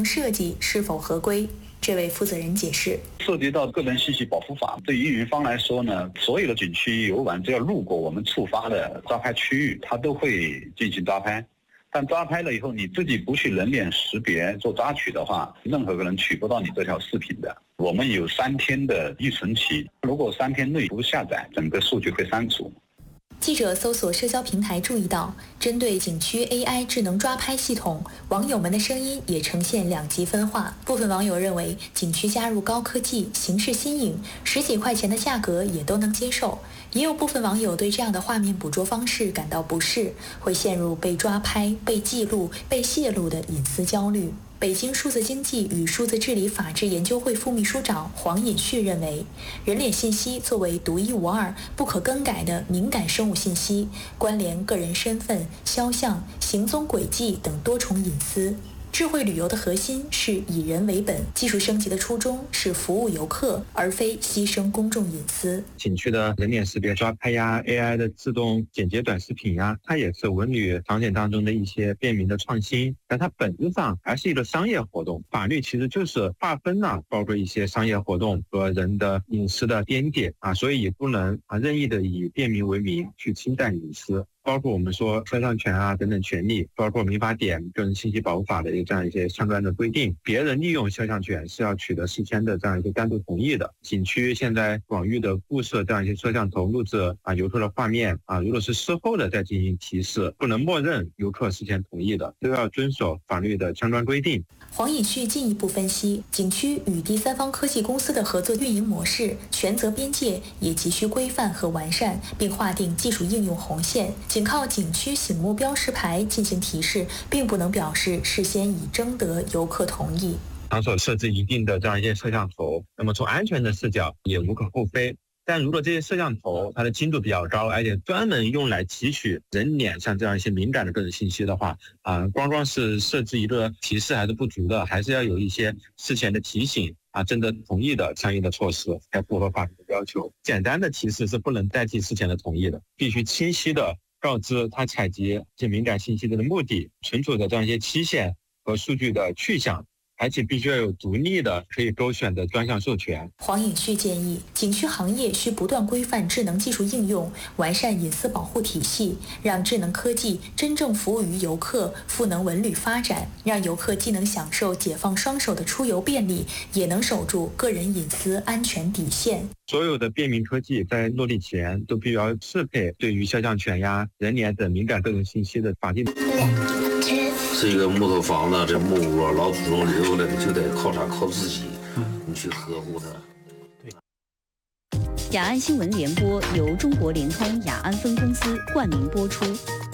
设计是否合规。这位负责人解释， 涉及到个人信息保护法，对于运营方来说呢，所有的景区游玩只要路过我们触发的抓拍区域，它都会进行抓拍。但抓拍了以后，你自己不去人脸识别做抓取的话，任何个人取不到你这条视频的。我们有3天的预存期，如果3天内不下载，整个数据会删除。 记者搜索社交平台注意到，针对景区 AI 智能抓拍系统，网友们的声音也呈现2极分化。部分网友认为景区加入高科技，形式新颖，10几块钱的价格也都能接受。也有部分网友对这样的画面捕捉方式感到不适，会陷入被抓拍、被记录、被泄露的隐私焦虑。北京数字经济与数字治理法治研究会副秘书长黄尹旭认为，人脸信息作为独一无二、不可更改的敏感生物信息，关联个人身份、肖像、行踪轨迹等多重隐私。智慧旅游的核心是以人为本，技术升级的初衷是服务游客，而非牺牲公众隐私。 景区的人脸识别抓拍呀 ，AI 的自动剪接短视频呀，它也是文旅场景当中的一些便民的创新，但它本质上还是一个商业活动。法律其实就是划分了，包括一些商业活动和人的隐私的边界啊，所以也不能任意的以便民为名去侵占隐私。包括我们说肖像权啊等等权利，包括民法典、个人信息保护法的这样一些相关的规定，别人利用肖像权是要取得事先的这样一个单独同意的。景区现在广域的布设这样一些摄像头录制游客的画面如果是事后的再进行提示，不能默认游客事先同意的，都要遵守法律的相关规定。 黄尹旭进一步分析，景区与第三方科技公司的合作运营模式、权责边界也急需规范和完善，并划定技术应用红线。仅靠景区醒目标识牌进行提示，并不能表示事先已征得游客同意。 场所设置一定的这样一些摄像头，那么从安全的视角也无可厚非。但如果这些摄像头它的精度比较高，而且专门用来提取人脸上这样一些敏感的个人信息的话，光是设置一个提示还是不足的，还是要有一些事前的提醒征得同意的相应的措施，才符合法律的要求。简单的提示是不能代替事前的同意的，必须清晰的告知他采集这敏感信息的目的、存储的这样一些期限和数据的去向，而且必须要有独立的可以勾选的专项授权。 黄尹旭建议，景区行业需不断规范智能技术应用，完善隐私保护体系，让智能科技真正服务于游客，赋能文旅发展，让游客既能享受解放双手的出游便利，也能守住个人隐私安全底线。 所有的便民科技在落地前都必须要适配对于肖像权呀、人脸等敏感个人信息的法定。 是一个木头房子，这木屋老祖宗留下来的，就得靠啥？靠自己，你去呵护它。 雅安新闻联播由中国联通雅安分公司冠名播出。